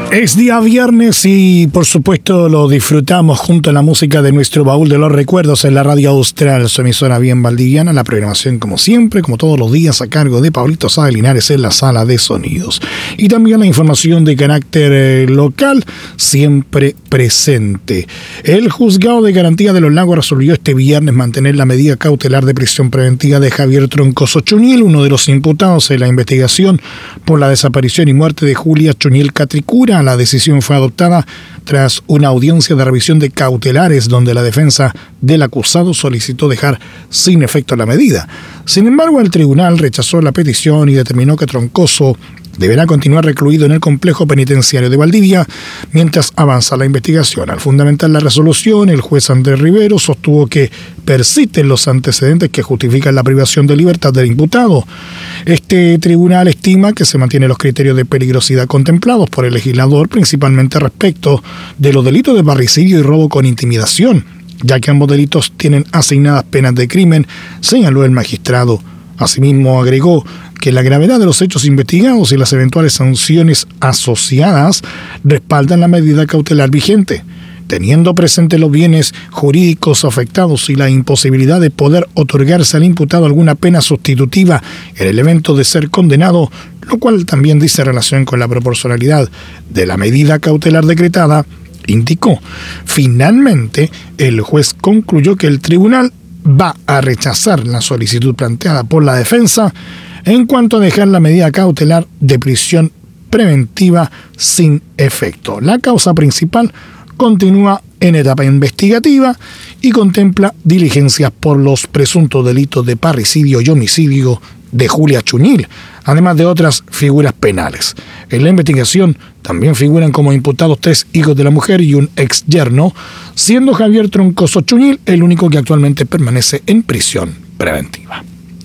Es día viernes y por supuesto lo disfrutamos junto a la música de nuestro baúl de los recuerdos en la Radio Austral, su emisora bien valdiviana. La programación como siempre, como todos los días, a cargo de Pablito Sáenz Linares en la sala de sonidos. Y también la información de carácter local siempre presente. El juzgado de garantía de Los Lagos resolvió este viernes mantener la medida cautelar de prisión preventiva de Javier Troncoso Chuñil, uno de los imputados en la investigación por la desaparición y muerte de Julia Chuñil Catricura. La decisión fue adoptada tras una audiencia de revisión de cautelares donde la defensa del acusado solicitó dejar sin efecto la medida. Sin embargo, el tribunal rechazó la petición y determinó que Troncoso deberá continuar recluido en el complejo penitenciario de Valdivia mientras avanza la investigación. Al fundamentar la resolución, el juez Andrés Rivero sostuvo que persisten los antecedentes que justifican la privación de libertad del imputado. Este tribunal estima que se mantienen los criterios de peligrosidad contemplados por el legislador, principalmente respecto de los delitos de parricidio y robo con intimidación, ya que ambos delitos tienen asignadas penas de crimen, señaló el magistrado. Asimismo, agregó que la gravedad de los hechos investigados y las eventuales sanciones asociadas respaldan la medida cautelar vigente, teniendo presentes los bienes jurídicos afectados y la imposibilidad de poder otorgarse al imputado alguna pena sustitutiva en el evento de ser condenado, lo cual también dice relación con la proporcionalidad de la medida cautelar decretada, indicó. Finalmente, el juez concluyó que el tribunal va a rechazar la solicitud planteada por la defensa en cuanto a dejar la medida cautelar de prisión preventiva sin efecto. La causa principal continúa en etapa investigativa y contempla diligencias por los presuntos delitos de parricidio y homicidio de Julia Chuñil, además de otras figuras penales. En la investigación también figuran como imputados 3 hijos de la mujer y un ex yerno, siendo Javier Troncoso Chuñil el único que actualmente permanece en prisión preventiva.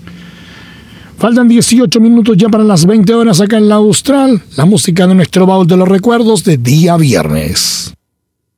Faltan 18 minutos ya para las 20 horas acá en la Austral. La música de nuestro baúl de los recuerdos de día viernes.